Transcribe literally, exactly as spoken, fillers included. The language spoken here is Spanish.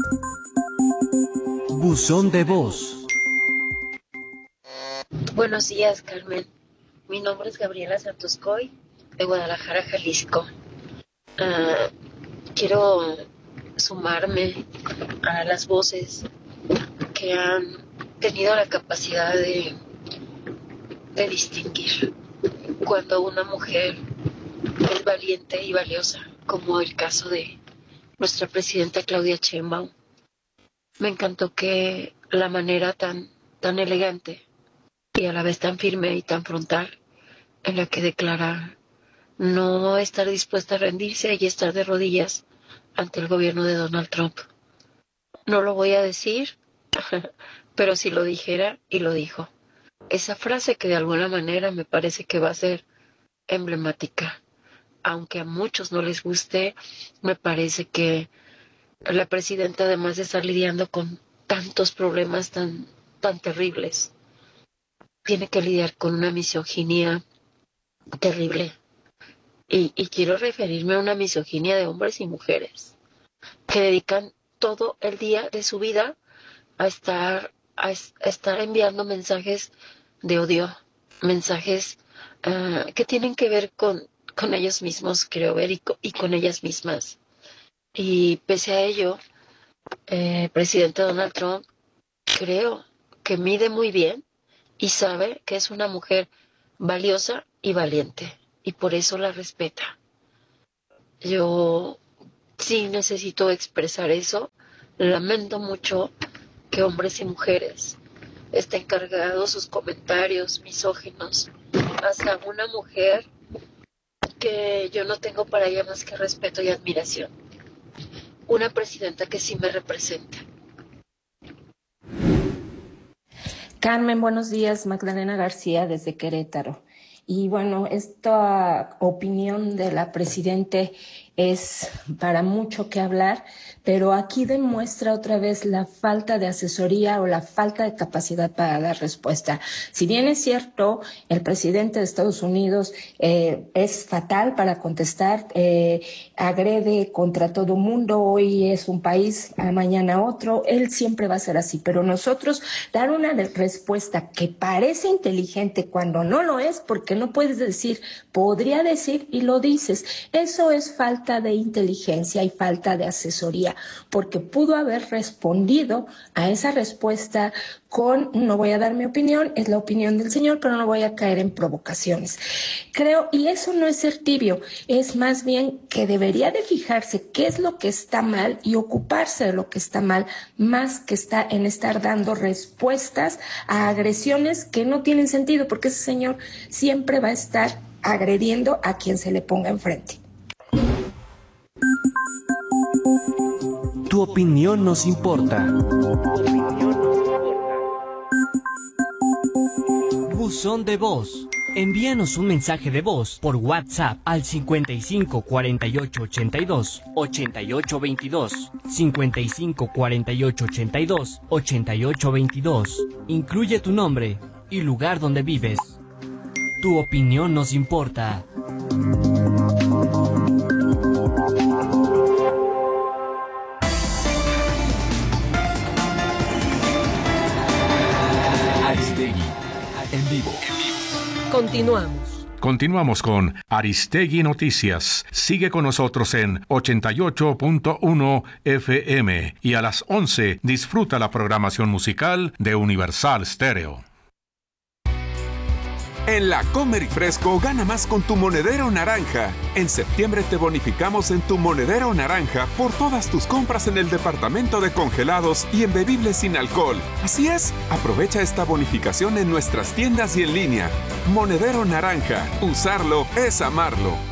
Buzón de voz. Buenos días, Carmen. Mi nombre es Gabriela Santoscoy, de Guadalajara, Jalisco. Uh, quiero sumarme a las voces que han tenido la capacidad de, de distinguir cuando una mujer es valiente y valiosa, como el caso de nuestra presidenta Claudia Sheinbaum. Me encantó que la manera tan, tan elegante y a la vez tan firme y tan frontal en la que declara no estar dispuesta a rendirse y estar de rodillas ante el gobierno de Donald Trump. No lo voy a decir, pero si lo dijera, y lo dijo. Esa frase que de alguna manera me parece que va a ser emblemática. Aunque a muchos no les guste, me parece que la presidenta, además de estar lidiando con tantos problemas tan, tan terribles, tiene que lidiar con una misoginia terrible. Y, y quiero referirme a una misoginia de hombres y mujeres que dedican todo el día de su vida a estar, a, es, a estar enviando mensajes de odio, mensajes uh, que tienen que ver con, con ellos mismos, creo ver, y con, y con ellas mismas. Y pese a ello, eh, presidente Donald Trump, creo que mide muy bien y sabe que es una mujer valiosa y valiente, y por eso la respeta. Yo sí necesito expresar eso. Lamento mucho que hombres y mujeres estén cargados sus comentarios misóginos hacia una mujer que yo no tengo para ella más que respeto y admiración. Una presidenta que sí me representa. Carmen, buenos días. Magdalena García desde Querétaro. Y bueno, esta opinión de la presidente es para mucho que hablar, pero aquí demuestra otra vez la falta de asesoría o la falta de capacidad para dar respuesta. Si bien es cierto, el presidente de Estados Unidos eh, es fatal para contestar, eh, agrede contra todo mundo, hoy es un país, mañana otro, él siempre va a ser así, pero nosotros dar una respuesta que parece inteligente cuando no lo es, porque no puedes decir, podría decir y lo dices, eso es falta de inteligencia y falta de asesoría, porque pudo haber respondido a esa respuesta con, no voy a dar mi opinión, es la opinión del señor, pero no voy a caer en provocaciones. Creo, y eso no es ser tibio, es más bien que debería de fijarse qué es lo que está mal y ocuparse de lo que está mal, más que está en estar dando respuestas a agresiones que no tienen sentido, porque ese señor siempre va a estar agrediendo a quien se le ponga enfrente. Tu opinión nos importa. Buzón de voz. Envíanos un mensaje de voz por WhatsApp al cincuenta y cinco cuarenta y ocho ochenta y dos ochenta y ocho veintidós, cincuenta y cinco cuarenta y ocho ochenta y dos ochenta y ocho veintidós. Incluye tu nombre y lugar donde vives. Tu opinión nos importa. Aristegui, en vivo. Continuamos. Continuamos con Aristegui Noticias. Sigue con nosotros en ochenta y ocho punto uno F M y a las once disfruta la programación musical de Universal Stereo. En la Comer y Fresco gana más con tu monedero naranja. En septiembre te bonificamos en tu monedero naranja por todas tus compras en el departamento de congelados y en bebibles sin alcohol. Así es, aprovecha esta bonificación en nuestras tiendas y en línea. Monedero naranja, usarlo es amarlo.